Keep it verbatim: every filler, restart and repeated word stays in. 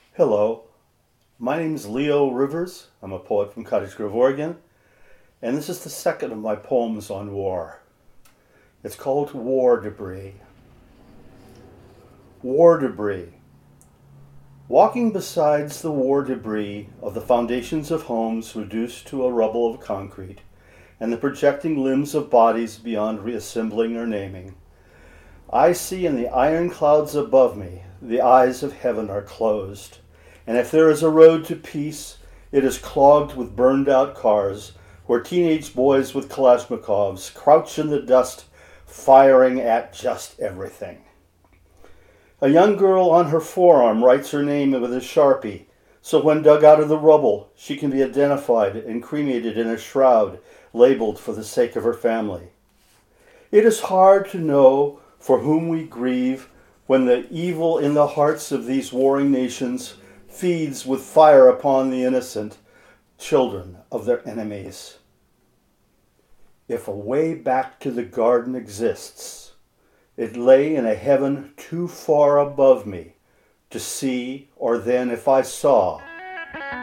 Hello, my name is Leo Rivers. I'm a poet from Cottage Grove, Oregon, and this is the second of my poems on war. It's called War Debris. War debris. Walking beside the war debris of the foundations of homes reduced to a rubble of concrete, and the projecting limbs of bodies beyond reassembling or naming, I see in the iron clouds above me the eyes of heaven are closed, and if there is a road to peace, it is clogged with burned-out cars where teenage boys with Kalashnikovs crouch in the dust, firing at just everything. A young girl on her forearm writes her name with a Sharpie, so when dug out of the rubble, she can be identified and cremated in a shroud labeled for the sake of her family. It is hard to know for whom we grieve when the evil in the hearts of these warring nations feeds with fire upon the innocent children of their enemies. If a way back to the garden exists, it lay in a heaven too far above me to see, or then, if I saw,